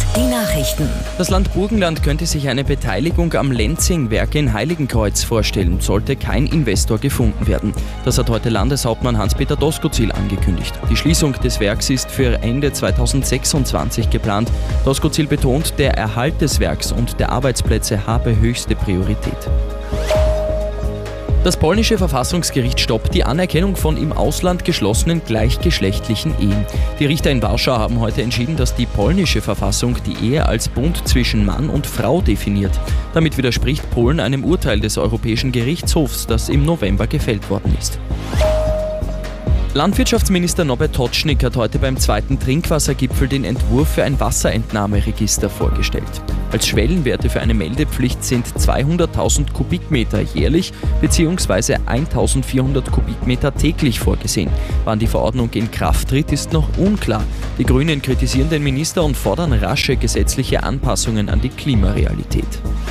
Die Nachrichten. Das Land Burgenland könnte sich eine Beteiligung am Lenzing-Werk in Heiligenkreuz vorstellen, sollte kein Investor gefunden werden. Das hat heute Landeshauptmann Hans-Peter Doskozil angekündigt. Die Schließung des Werks ist für Ende 2026 geplant. Doskozil betont, der Erhalt des Werks und der Arbeitsplätze habe höchste Priorität. Das polnische Verfassungsgericht stoppt die Anerkennung von im Ausland geschlossenen gleichgeschlechtlichen Ehen. Die Richter in Warschau haben heute entschieden, dass die polnische Verfassung die Ehe als Bund zwischen Mann und Frau definiert. Damit widerspricht Polen einem Urteil des Europäischen Gerichtshofs, das im November gefällt worden ist. Landwirtschaftsminister Norbert Totschnig hat heute beim 2. Trinkwassergipfel den Entwurf für ein Wasserentnahmeregister vorgestellt. Als Schwellenwerte für eine Meldepflicht sind 200.000 Kubikmeter jährlich bzw. 1.400 Kubikmeter täglich vorgesehen. Wann die Verordnung in Kraft tritt, ist noch unklar. Die Grünen kritisieren den Minister und fordern rasche gesetzliche Anpassungen an die Klimarealität.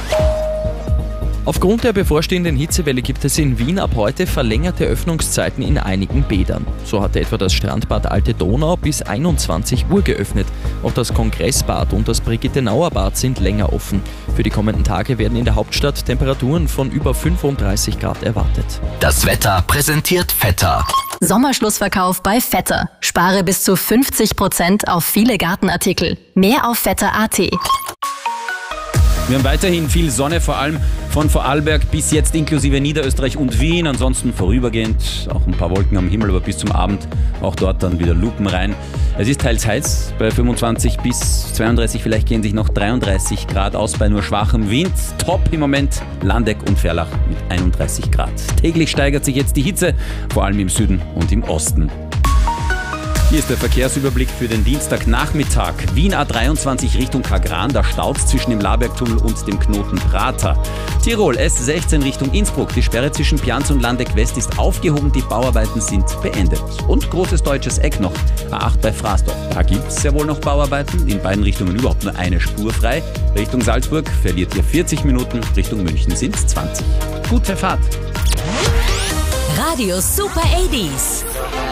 Aufgrund der bevorstehenden Hitzewelle gibt es in Wien ab heute verlängerte Öffnungszeiten in einigen Bädern. So hatte etwa das Strandbad Alte Donau bis 21 Uhr geöffnet. Auch das Kongressbad und das Brigitte-Nauer Bad sind länger offen. Für die kommenden Tage werden in der Hauptstadt Temperaturen von über 35 Grad erwartet. Das Wetter präsentiert Vetter. Sommerschlussverkauf bei Vetter. Spare bis zu 50% auf viele Gartenartikel. Mehr auf vetter.at. Wir haben weiterhin viel Sonne, vor allem von Vorarlberg bis jetzt inklusive Niederösterreich und Wien. Ansonsten vorübergehend auch ein paar Wolken am Himmel, aber bis zum Abend auch dort dann wieder lupenrein. Es ist teils heiß bei 25 bis 32, vielleicht gehen sich noch 33 Grad aus bei nur schwachem Wind. Top im Moment Landeck und Ferlach mit 31 Grad. Täglich steigert sich jetzt die Hitze, vor allem im Süden und im Osten. Hier ist der Verkehrsüberblick für den Dienstagnachmittag. Wien A23 Richtung Kagran, da staut's zwischen dem Labergtunnel und dem Knoten Prater. Tirol S16 Richtung Innsbruck, die Sperre zwischen Pianz und Landeck West ist aufgehoben, die Bauarbeiten sind beendet. Und großes deutsches Eck noch, A8 bei Fraßdorf. Da gibt's ja wohl noch Bauarbeiten, in beiden Richtungen überhaupt nur eine Spur frei. Richtung Salzburg verliert ihr 40 Minuten, Richtung München sind's 20. Gute Fahrt! Radio Super 80s.